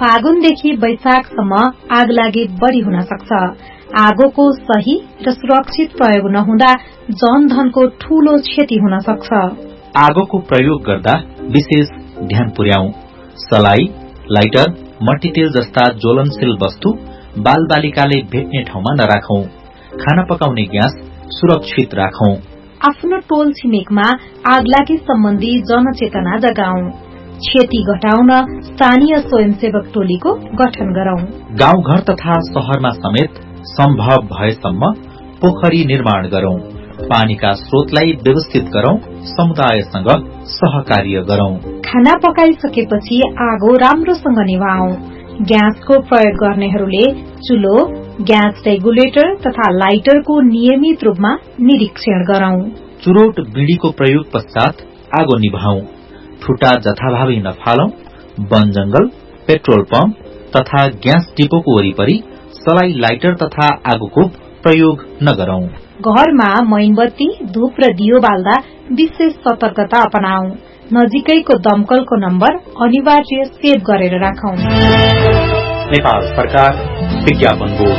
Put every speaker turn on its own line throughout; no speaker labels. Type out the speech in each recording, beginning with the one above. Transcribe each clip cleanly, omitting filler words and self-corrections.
फागुनदेखि वैशाखसम्म आगलागी बढ़ी हुन सक्छ। आगोको सही र सुरक्षित प्रयोग नहुँदा जनधनको ठूलो क्षति हुन सक्छ।
आगोको प्रयोग गर्दा विशेष ध्यान पुर्याऊ। सलाई, लाइटर, मट्टीतेल जस्ता ज्वलनशील वस्तु बालबालिकाले भेट्ने ठाउँमा नराखौं। खाना पकाउने ग्यास सुरक्षित राखौं।
आफ्नो टोल छिमेकमा आगलागी सम्बन्धी जनचेतना जगाऊ। क्षति घटाउन स्थानीय स्वयंसेवक टोलीको गठन गरौं।
गाउँघर तथा शहरमा समेत सम्भव भएसम्म पोखरी निर्माण गरौं। पानीका स्रोतलाई व्यवस्थित गरौं। समुदायसँग सहकार्य गरौं।
खाना पकाइसकेपछि आगो राम्रोसँग निभाऊ। ग्यासको प्रयोग गर्नेहरूले चुलो, ग्यास रेगुलेटर तथा लाइटरको नियमित रूपमा निरीक्षण गरौं।
चुरोट बीडीको प्रयोग पश्चात आगो निभाऊ। ठुटा जथाभावी नफालौं। वन जंगल, पेट्रोल पम्प तथा ग्यास डिपोको वरिपरि सलाई, लाइटर तथा आगोको प्रयोग नगरौं।
घरमा मैनबत्ती, धूप र दियो बाल्दा विशेष सतर्कता अपनाऊ। नजिकैको दमकलको नम्बर अनिवार्य सेभ गरेर राखौं।
नेपाल सरकार विज्ञापन बोर्ड।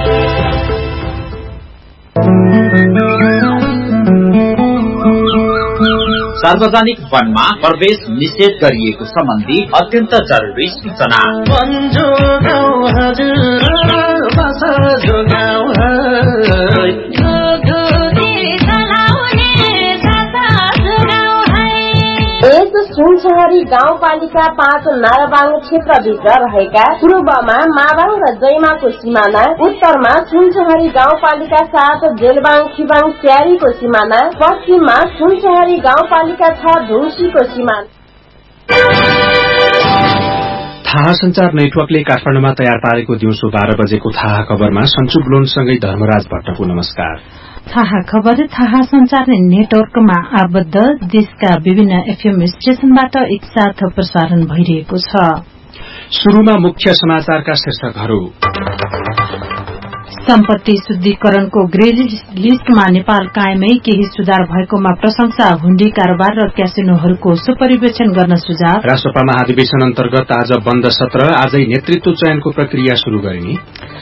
सार्वजनिक वनमा प्रवेश निषेध गरिएको सम्बन्धी अत्यन्त जरुरी सूचना।
सुनसहरी गाउँपालिका 5 नाराबाङ क्षेत्रभित्र रहेका पूर्वमा माबाङ र जैमाको सिमाना, उत्तरमा सुनसहरी गाउँपालिका 7 जेलबाङ खिबाङ स्यारीको सिमाना, पश्चिममा सुनसहरी गाउँपालिका 6 ढुङ्सीको सिमाना।
थाहा संचार नेटवर्कले काठमाडौँमा तयार पारेको दिउँसो 12 बजेको थाहा खबरमा सञ्चु ब्लोनसँगै धर्मराज भट्टको नमस्कार।
थाहा खबर थाहा संचार नेटवर्कमा आबद्ध देशका विभिन्न एफएम स्टेशनबाट एकसाथ प्रसारण भइरहेको छ।
शुरूमा मुख्य समाचारका शीर्षकहरू।
सम्पत्ति शुद्धिकरणको ग्रे लिस्टमा नेपाल कायमै केही सुधार भएकोमा प्रशंसा। हुण्डी कारोबार र क्यासिनोहरूको सुपरिवेक्षण गर्न सुझाव।
राष्ट्रपा महाधिवेशन अन्तर्गत आज बन्द सत्र। आजै नेतृत्व चयनको प्रक्रिया शुरू गरिने।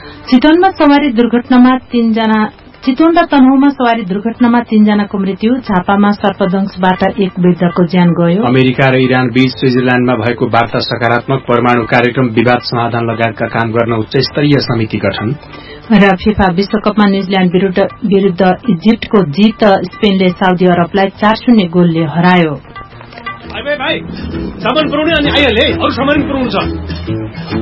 चितवन र तनहुमा सवारी दुर्घटनामा 3 जनाको मृत्यु। झापामा सर्पदंशबाट 1 वृद्धको ज्यान गयो। अमेरिका र इरान बीच स्विजरल्याण्डमा भएको वार्ता सकारात्मक। परमाणु कार्यक्रम, विवाद समाधान लगायतका काम गर्न उच्च स्तरीय समिति गठन।
र फिफा विश्वकपमा न्यूजील्याण्ड विरूद्ध इजिप्टको जित। स्पेनले साउदी अरबलाई 4-0 गोलले हरायो।
भाइ सामान पुर्याउने अनि आइहाले, अरु सामान पुर्याउनु छ।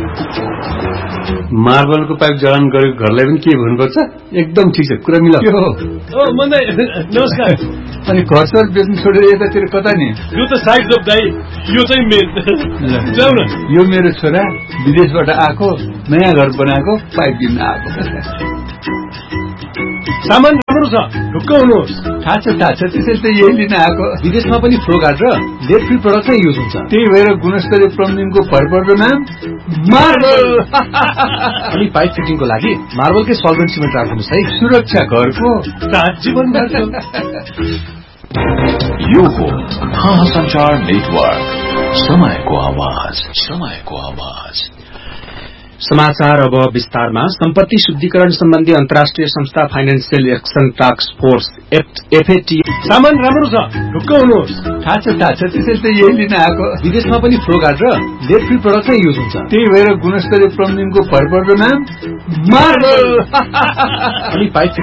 मार्बलको पाइप जडान गरेको घरलाई पनि के भन्नुपर्छ? एकदम ठिक छ, कुरा मिलाऊ।
नमस्कार।
अनि घरसर बेच्नु छोडेर यतातिर कता नि?
यो त साइड जब दाइ, यो चाहिँ जाऊ न।
यो मेरो छोरा विदेशबाट आएको, नयाँ घर बनाएको, पाइप दिन आएको।
सामान राम्रो छ, ढुक्क हुनुहोस्।
थाहा छ त्यसैले त यही लिन आएको।
विदेशमा पनि फ्लोगार्ड र लेड फ्री प्रडक्ट नै युज हुन्छ।
त्यही भएर गुणस्तरीय प्लम्बिङको भरपर्दो नाम मार्बल।
अनि पाइप फिटिङको लागि मार्बलकै सल्भेन्ट सिमेन्ट राख्नुहोस् है।
सुरक्षा घरको
जीवन।
यो हो थाहा संचार नेटवर्क, समयको आवाज, समयको आवाज।
समाचार अब विस्तारमा। सम्पत्ति शुद्धिकरण सम्बन्धी अन्तर्राष्ट्रिय संस्था financial action task force FAT.
सामान राम्रो छ, ढुक्क हुनुहोस्।
थाहा छ त्यसैले त यही लिन आएको।
विदेशमा पनि फ्लोगार्ड र लेड फ्री प्रडक्ट नै युज हुन्छ।
त्यही भएर गुणस्तरीय प्लम्बिङको भरपर्दो नाम मार्बल।
अनि पाइप